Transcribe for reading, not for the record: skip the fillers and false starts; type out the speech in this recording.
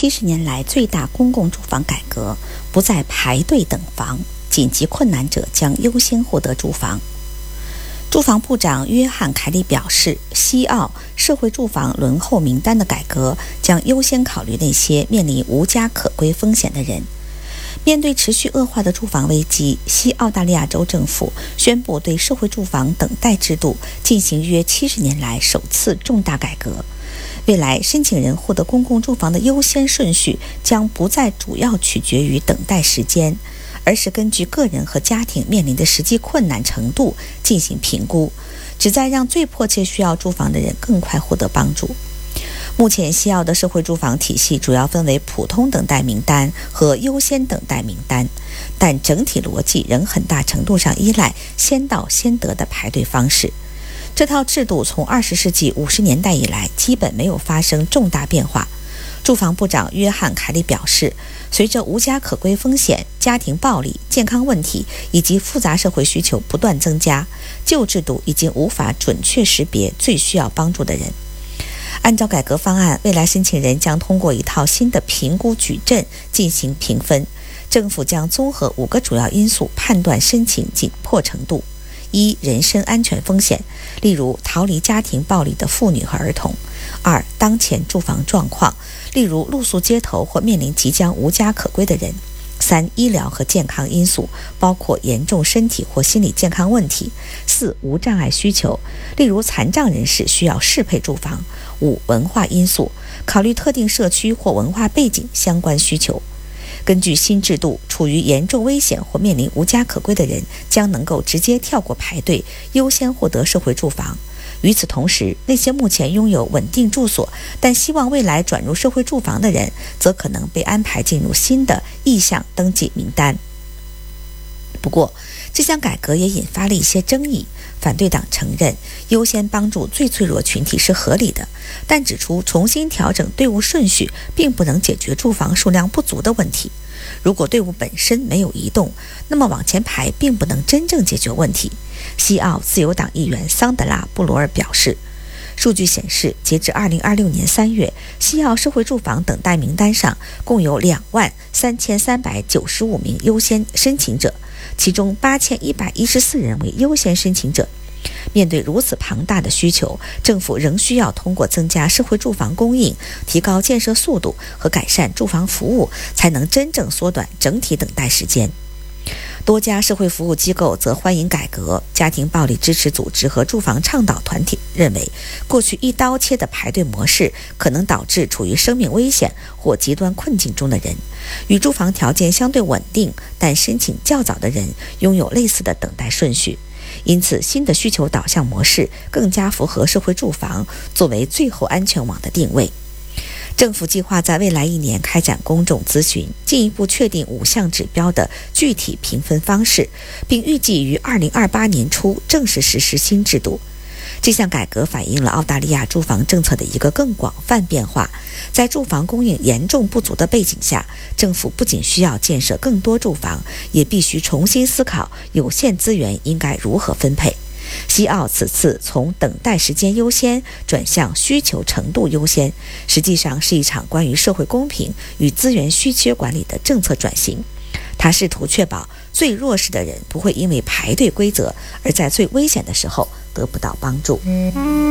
70年来最大公共住房改革，不再排队等房，紧急困难者将优先获得住房。住房部长约翰·凯里表示，西澳社会住房轮候名单的改革将优先考虑那些面临无家可归风险的人。面对持续恶化的住房危机，西澳大利亚州政府宣布对社会住房等待制度进行约70年来首次重大改革。未来申请人获得公共住房的优先顺序将不再主要取决于等待时间，而是根据个人和家庭面临的实际困难程度进行评估，旨在让最迫切需要住房的人更快获得帮助。目前西澳的社会住房体系主要分为普通等待名单和优先等待名单，但整体逻辑仍很大程度上依赖先到先得的排队方式。这套制度从20世纪50年代以来基本没有发生重大变化。住房部长约翰·凯里表示，随着无家可归风险、家庭暴力、健康问题以及复杂社会需求不断增加，旧制度已经无法准确识别最需要帮助的人。按照改革方案，未来申请人将通过一套新的评估矩阵进行评分，政府将综合5个主要因素判断申请紧迫程度。1、人身安全风险，例如逃离家庭暴力的妇女和儿童。2、当前住房状况，例如露宿街头或面临即将无家可归的人。3、医疗和健康因素，包括严重身体或心理健康问题。4、无障碍需求，例如残障人士需要适配住房。5、文化因素，考虑特定社区或文化背景相关需求。根据新制度，处于严重危险或面临无家可归的人将能够直接跳过排队，优先获得社会住房。与此同时，那些目前拥有稳定住所但希望未来转入社会住房的人，则可能被安排进入新的意向登记名单。不过，这项改革也引发了一些争议。反对党承认优先帮助最脆弱群体是合理的，但指出重新调整队伍顺序并不能解决住房数量不足的问题。如果队伍本身没有移动，那么往前排并不能真正解决问题。西澳自由党议员桑德拉·布罗尔表示，数据显示，截至2026年3月，西澳社会住房等待名单上共有23395名优先申请者，其中8114人为优先申请者。面对如此庞大的需求，政府仍需要通过增加社会住房供应、提高建设速度和改善住房服务，才能真正缩短整体等待时间。多家社会服务机构则欢迎改革，家庭暴力支持组织和住房倡导团体认为，过去一刀切的排队模式可能导致处于生命危险或极端困境中的人，与住房条件相对稳定但申请较早的人拥有类似的等待顺序。因此，新的需求导向模式更加符合社会住房作为最后安全网的定位。政府计划在未来1年开展公众咨询，进一步确定5项指标的具体评分方式，并预计于2028年初正式实施新制度。这项改革反映了澳大利亚住房政策的一个更广泛变化。在住房供应严重不足的背景下，政府不仅需要建设更多住房，也必须重新思考有限资源应该如何分配。西澳此次从等待时间优先转向需求程度优先，实际上是一场关于社会公平与资源稀缺管理的政策转型。它试图确保最弱势的人不会因为排队规则而在最危险的时候得不到帮助。